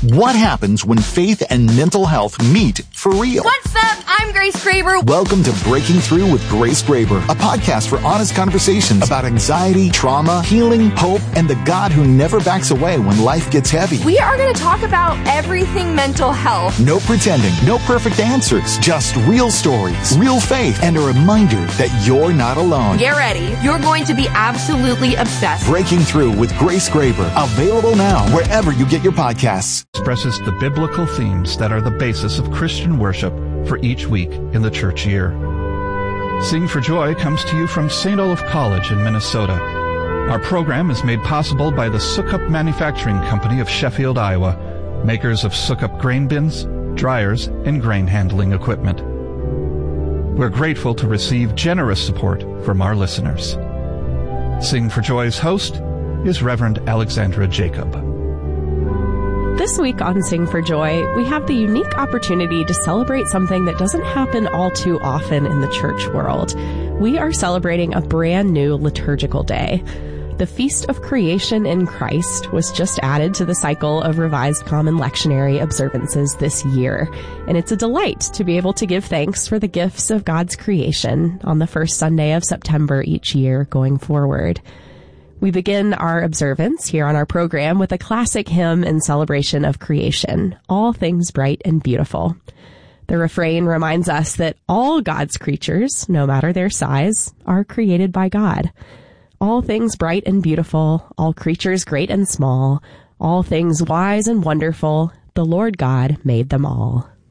What happens when faith and mental health meet for real? What's up? I'm Grace Graber. Welcome to Breaking Through with Grace Graber, a podcast for honest conversations about anxiety, trauma, healing, hope, and the God who never backs away when life gets heavy. We are going to talk about everything mental health. No pretending, no perfect answers, just real stories, real faith, and a reminder that you're not alone. Get ready. You're going to be absolutely obsessed. Breaking Through with Grace Graber, available now wherever you get your podcasts. Expresses the biblical themes that are the basis of Christian worship for each week in the church year. Sing for Joy comes to you from St. Olaf College in Minnesota. Our program is made possible by the Sukup Manufacturing Company of Sheffield, Iowa, makers of Sukup grain bins, dryers, and grain handling equipment. We're grateful to receive generous support from our listeners. Sing for Joy's host is Reverend Alexandra Jacob. This week on Sing for Joy, we have the unique opportunity to celebrate something that doesn't happen all too often in the church world. We are celebrating a brand new liturgical day. The Feast of Creation in Christ was just added to the cycle of Revised Common Lectionary observances this year, and it's a delight to be able to give thanks for the gifts of God's creation on the first Sunday of September each year going forward. We begin our observance here on our program with a classic hymn in celebration of creation, All Things Bright and Beautiful. The refrain reminds us that all God's creatures, no matter their size, are created by God. All things bright and beautiful, all creatures great and small, all things wise and wonderful, the Lord God made them all.